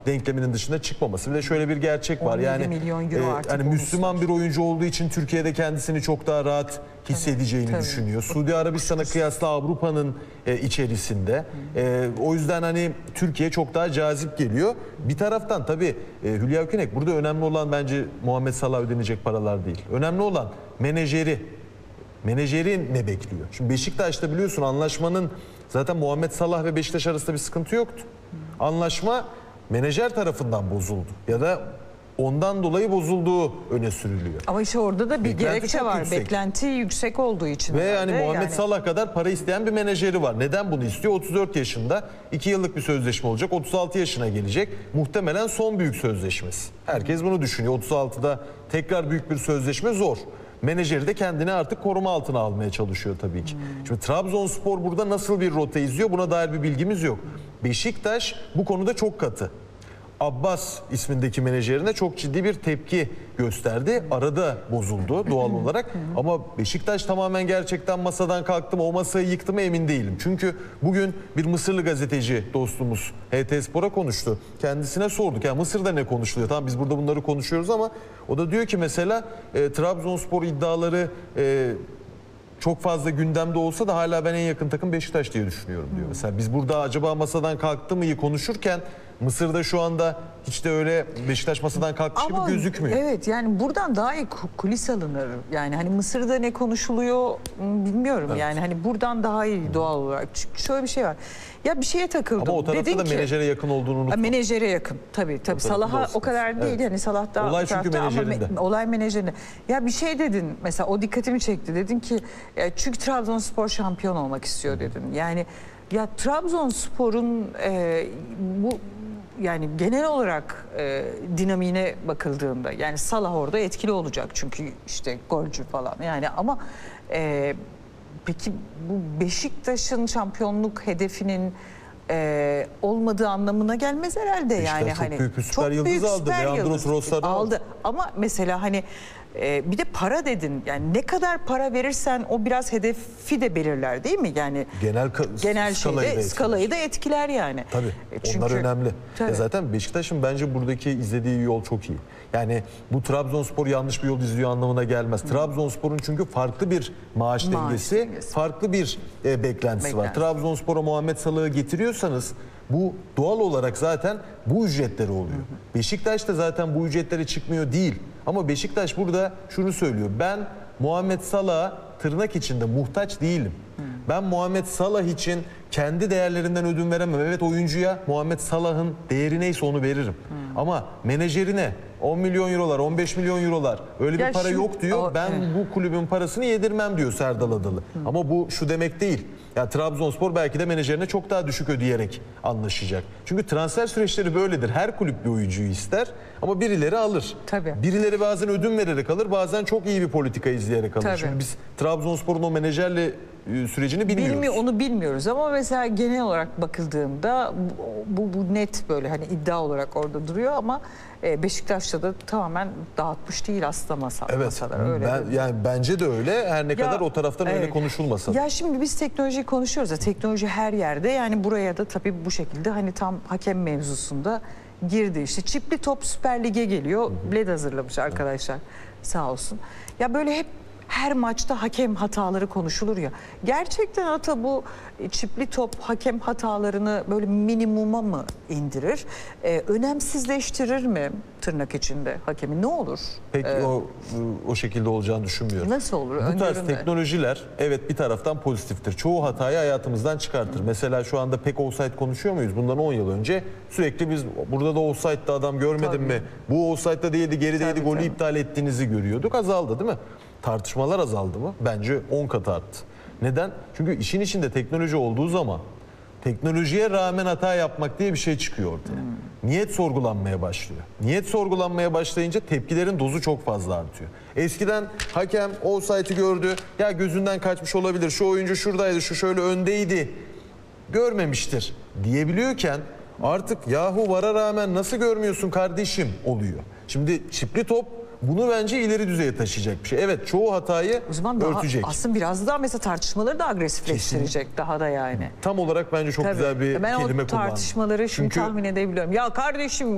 denkleminin dışına çıkmaması. Bir de şöyle bir gerçek var. 17 Yani milyon euro artık hani Müslüman bir oyuncu olduğu için Türkiye'de kendisini çok daha rahat hissedeceğini düşünüyor. Suudi Arabistan'a kıyasla Avrupa'nın içerisinde. O yüzden hani Türkiye çok daha cazip geliyor. Bir taraftan tabii Hülya Avşarek, burada önemli olan bence Muhammed Salah ödenecek paralar değil. Önemli olan menajeri. Menajeri ne bekliyor? Şimdi Beşiktaş'ta biliyorsun anlaşmanın zaten Muhammed Salah ve Beşiktaş arasında bir sıkıntı yoktu. Anlaşma menajer tarafından bozuldu ya da ondan dolayı bozulduğu öne sürülüyor. Ama işte orada da bir Beklenti gerekçe çok var. yüksek. Beklenti yüksek olduğu için. Ve yani herhalde. Muhammed Salah kadar para isteyen bir menajeri var. Neden bunu istiyor? 34 yaşında 2 yıllık bir sözleşme olacak. 36 yaşına gelecek. Muhtemelen son büyük sözleşmesi. Herkes bunu düşünüyor. 36'da tekrar büyük bir sözleşme zor. Menajeri de kendini artık koruma altına almaya çalışıyor tabii ki. Şimdi Trabzonspor burada nasıl bir rota izliyor? Buna dair bir bilgimiz yok. Beşiktaş bu konuda çok katı. Abbas ismindeki menajerine çok ciddi bir tepki gösterdi. Arada bozuldu doğal olarak. Ama Beşiktaş tamamen gerçekten masadan kalktı mı, o masayı yıktı mı emin değilim. Çünkü bugün bir Mısırlı gazeteci dostumuz HT Spor'a konuştu. Kendisine sorduk. Yani Mısır'da ne konuşuluyor? Tamam, biz burada bunları konuşuyoruz ama o da diyor ki mesela Trabzonspor iddiaları çok fazla gündemde olsa da hala ben en yakın takım Beşiktaş diye düşünüyorum diyor. Mesela biz burada acaba masadan kalktı mı konuşurken Mısır'da şu anda hiç de öyle Beşiktaş masadan kalkmış gibi gözükmüyor. Evet, yani buradan daha iyi kulis alınır. Yani hani Mısır'da ne konuşuluyor bilmiyorum. Evet. Yani hani buradan daha iyi doğal olarak. Çünkü şöyle bir şey var. Ya bir şeye takıldım. Ama o tarafta Dedin da ki, menajere yakın olduğunu unutma. menajere yakın tabii. Salah'a o kadar değil. Evet. Yani Salah daha olay o çünkü tarafta menajerinde. ama olay menajerinde. Ya bir şey dedin mesela, o dikkatimi çekti. Dedin ki çünkü Trabzonspor şampiyon olmak istiyor dedin. Yani ya Trabzonspor'un bu yani genel olarak dinamiğine bakıldığında yani Salah orada etkili olacak çünkü işte golcü falan yani ama peki bu Beşiktaş'ın şampiyonluk hedefinin olmadığı anlamına gelmez herhalde. Beşiktaş yani çok hani büyük bir süper yıldız aldı. Leandro Trossard'ı aldı. Ama mesela hani bir de para dedin. Yani ne kadar para verirsen o biraz hedefi de belirler değil mi? Yani genel skalayı da etkiler yani. Tabii. Çünkü, onlar önemli. Tabii. Zaten Beşiktaş'ın bence buradaki izlediği yol çok iyi. Yani bu Trabzonspor yanlış bir yol izliyor anlamına gelmez. Trabzonspor'un çünkü farklı bir maaş dengesi, farklı bir beklentisi var. Trabzonspor'a Muhammed Salah'ı getiriyorsanız bu doğal olarak zaten bu ücretleri oluyor. Beşiktaş da zaten bu ücretlere çıkmıyor değil. Ama Beşiktaş burada şunu söylüyor. Ben Muhammed Salah'a tırnak içinde muhtaç değilim. Ben Muhammed Salah için kendi değerlerinden ödün veremem. Evet, oyuncuya Muhammed Salah'ın değeri neyse onu veririm. Ama menajerine 10 milyon eurolar, 15 milyon eurolar öyle bir para yok diyor. Ben bu kulübün parasını yedirmem diyor Serdal Adalı. Ama bu şu demek değil. Ya Trabzonspor belki de menajerine çok daha düşük ödeyerek anlaşacak. Çünkü transfer süreçleri böyledir. Her kulüp bir oyuncuyu ister ama birileri alır. Tabii. Birileri bazen ödün vererek alır, bazen çok iyi bir politika izleyerek alır. Tabii. Şimdi biz Trabzonspor'un o menajerle sürecini bilmiyoruz. Onu bilmiyoruz ama mesela genel olarak bakıldığında bu net böyle hani iddia olarak orada duruyor ama Beşiktaş'ta da tamamen dağıtmış değil aslında masalar. Öyle Yani bence de öyle. Her ne kadar o taraftan öyle konuşulmasa da. Ya şimdi biz teknolojiyi konuşuyoruz ya, teknoloji her yerde, yani buraya da tabii bu şekilde hani tam hakem mevzusunda girdi. İşte çipli top Süper Lig'e geliyor. LED hazırlamış arkadaşlar sağ olsun. Ya böyle hep her maçta hakem hataları konuşulur ya. Gerçekten Ata bu çipli top hakem hatalarını böyle minimuma mı indirir? Önemsizleştirir mi tırnak içinde hakemi? Ne olur? Pek o şekilde olacağını düşünmüyorum. Nasıl olur? Bu tarz teknolojiler evet bir taraftan pozitiftir. Çoğu hatayı hayatımızdan çıkartır. Mesela şu anda pek offside konuşuyor muyuz? Bundan 10 yıl önce sürekli biz burada da offside'da adam görmedin mi? Bu offside'da değildi, gerideydi, golü iptal ettiğinizi görüyorduk. Azaldı değil mi? Tartışmalar azaldı mı? Bence 10 kat arttı. Neden? Çünkü işin içinde teknoloji olduğu zaman teknolojiye rağmen hata yapmak diye bir şey çıkıyor ortaya. Niyet sorgulanmaya başlıyor. Niyet sorgulanmaya başlayınca tepkilerin dozu çok fazla artıyor. Eskiden hakem offside'ı gördü. Ya gözünden kaçmış olabilir. Şu oyuncu şuradaydı, şu şöyle öndeydi. Görmemiştir diyebiliyorken artık yahu VAR'a rağmen nasıl görmüyorsun kardeşim oluyor. Şimdi çipli top bunu bence ileri düzeye taşıyacak bir şey. Evet, çoğu hatayı örtecek. Aslında biraz daha mesela tartışmaları da agresifleştirecek. Kesinlikle. Daha da yani. Tam olarak bence çok güzel bir kelime kullandı. Ben o tartışmaları şimdi tahmin edebiliyorum. Ya kardeşim